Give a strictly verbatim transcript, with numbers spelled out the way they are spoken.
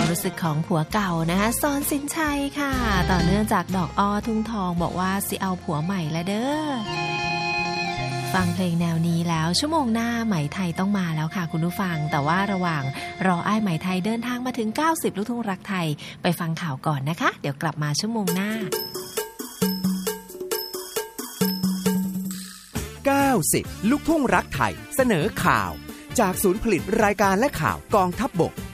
รู้สึกของผัวเก่านะคะสอนสินชัยค่ะต่อเนื่องจากดอกอ้อทุ่งทองบอกว่าสิเอาผัวใหม่ละเด้อฟังเพลงแนวนี้แล้วชั่วโมงหน้าไหมไทยต้องมาแล้วค่ะคุณผู้ฟังแต่ว่าระหว่างรออ้ายไหมไทยเดินทางมาถึงเก้าสิบลูกทุ่งรักไทยไปฟังข่าวก่อนนะคะเดี๋ยวกลับมาชั่วโมงหน้าเก้าสิบลูกทุ่งรักไทยเสนอข่าวจากศูนย์ผลิตรายการและข่าวกองทัพบก